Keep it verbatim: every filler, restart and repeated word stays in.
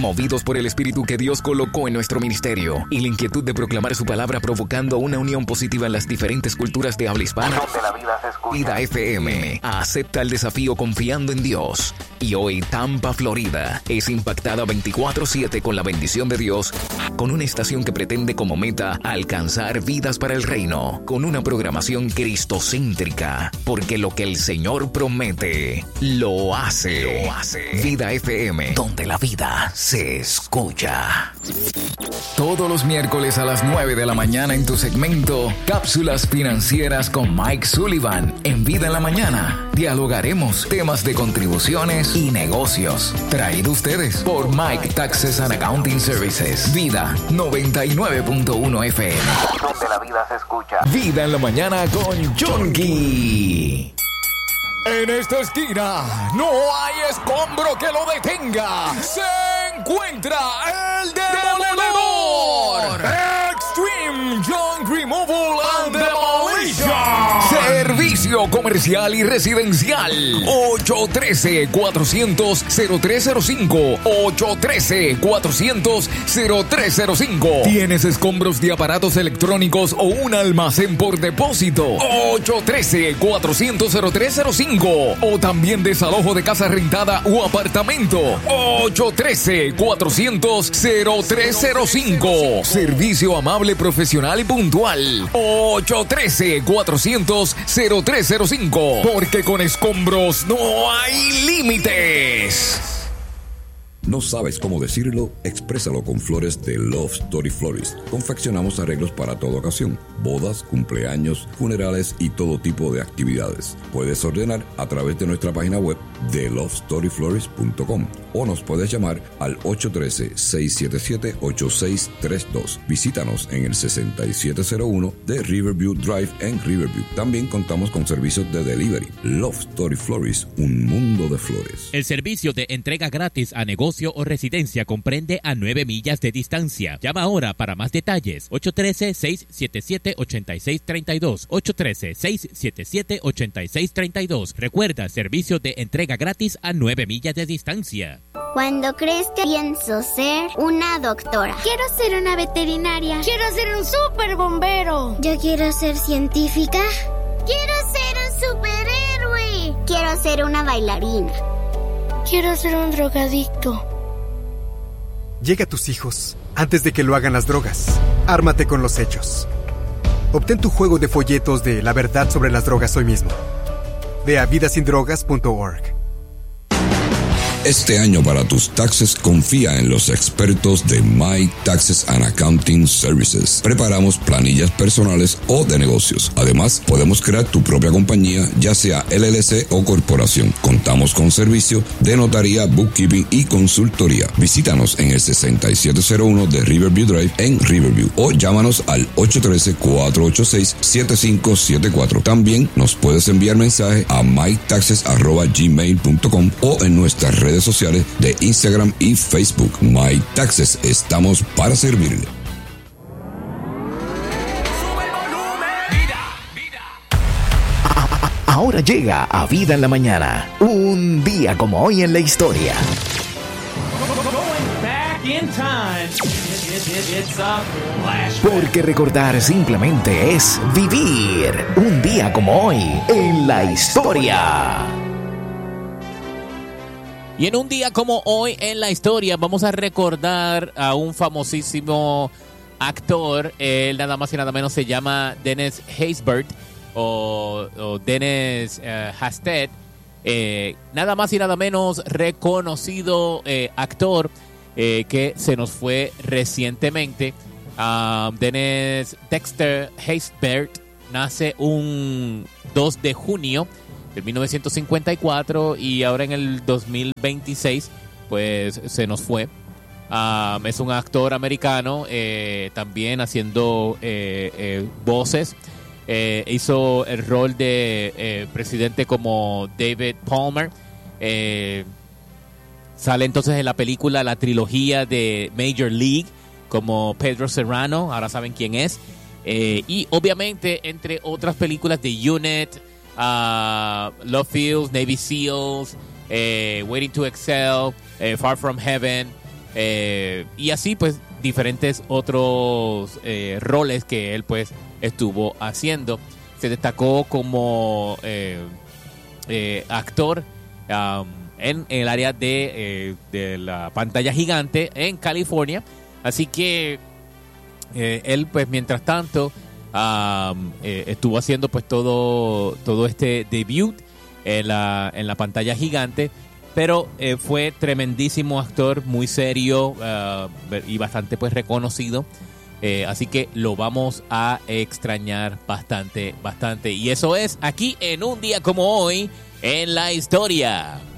movidos por el espíritu que Dios colocó en nuestro ministerio y la inquietud de proclamar su palabra, provocando una unión positiva en las diferentes culturas de habla hispana. Donde la vida se escucha. Vida F M acepta el desafío confiando en Dios. Y hoy Tampa, Florida, es impactada veinticuatro siete con la bendición de Dios, con una estación que pretende como meta alcanzar vidas para el reino, con una programación cristocéntrica, porque lo que el Señor promete, lo hace. Lo hace. Vida F M, donde la vida se escucha. Todos los miércoles a las nueve de la mañana en tu segmento Cápsulas Financieras con Mike Sullivan en Vida en la Mañana. Dialogaremos temas de contribuciones y negocios. Traído ustedes por Mike Taxes and Accounting Services. Vida noventa y nueve punto uno F M. Donde la vida se escucha. Vida en la Mañana con Yongi. En esta esquina no hay escombro que lo detenga. Se encuentra el Demoledor. Extreme Junk Removal and Demolition. Servicio comercial y residencial. ocho uno tres, cuatro cero cero, cero tres cero cinco. ocho uno tres, cuatro cero cero, cero tres cero cinco. ¿Tienes escombros de aparatos electrónicos o un almacén por depósito? ocho uno tres, cuatro cero cero, cero tres cero cinco. O también desalojo de casa rentada o apartamento. ocho uno tres, cuatro cero cero, cero tres cero cinco. Servicio amable, profesional y puntual. ocho uno tres, cuatro cero cero, cero tres cero cinco. Porque con escombros no hay límites. ¿No sabes cómo decirlo? Exprésalo con flores de Love Story Florist. Confeccionamos arreglos para toda ocasión, bodas, cumpleaños, funerales y todo tipo de actividades. Puedes ordenar a través de nuestra página web de love story florist punto com o nos puedes llamar al ocho uno tres, seis siete siete, ocho seis tres dos. Visítanos en el sesenta y siete cero uno de Riverview Drive en Riverview. También contamos con servicios de delivery. Love Story Florist, un mundo de flores. El servicio de entrega gratis a negocios o residencia comprende a nueve millas de distancia. Llama ahora para más detalles. ocho uno tres, seis siete siete, ocho seis tres dos. ocho uno tres, seis siete siete, ocho seis tres dos. Recuerda, servicio de entrega gratis a nueve millas de distancia. Cuando crezca pienso ser una doctora. Quiero ser una veterinaria. Quiero ser un super bombero. Yo quiero ser científica. Quiero ser un superhéroe. Quiero ser una bailarina. Quiero ser un drogadicto. Llega a tus hijos antes de que lo hagan las drogas. Ármate con los hechos. Obtén tu juego de folletos de La Verdad sobre las Drogas hoy mismo. Ve a vida sin drogas punto org. Este año para tus taxes confía en los expertos de My Taxes and Accounting Services. Preparamos planillas personales o de negocios. Además, podemos crear tu propia compañía, ya sea L L C o corporación. Contamos con servicio de notaría, bookkeeping y consultoría. Visítanos en el sesenta y siete cero uno de Riverview Drive en Riverview o llámanos al ocho uno tres, cuatro ocho seis, siete cinco siete cuatro. También nos puedes enviar mensaje a my taxes arroba gmail punto com o en nuestras redes sociales de Instagram y Facebook. My Taxes, estamos para servirle. Ahora llega a Vida en la Mañana, un día como hoy en la historia. Porque recordar simplemente es vivir un día como hoy en la historia. Y en un día como hoy en la historia vamos a recordar a un famosísimo actor. Él nada más y nada menos se llama Dennis Haysbert o, o Dennis uh, Haysbert. Eh, nada más y nada menos reconocido eh, actor eh, que se nos fue recientemente. Um, Dennis Dexter Haysbert nace un dos de junio de mil novecientos cincuenta y cuatro y ahora en el dos mil veintiséis pues se nos fue. Um, es un actor americano, eh, también haciendo eh, eh, voces. Eh, hizo el rol de eh, presidente como David Palmer. Eh, sale entonces en la película, la trilogía de Major League como Pedro Serrano, ahora saben quién es. Eh, y obviamente entre otras películas de Unit, Uh, Love Fields, Navy Seals, eh, Waiting to Excel, eh, Far From Heaven, Eh, y así pues diferentes otros eh, roles que él pues estuvo haciendo. Se destacó como eh, eh, actor um, en, en el área de, eh, de la pantalla gigante en California. Así que eh, él pues mientras tanto um, eh, estuvo haciendo pues todo, todo este debut en la, en la pantalla gigante. Pero eh, fue tremendísimo actor, muy serio uh, y bastante pues reconocido. Eh, así que lo vamos a extrañar bastante, bastante. Y eso es aquí en Un Día Como Hoy en la Historia.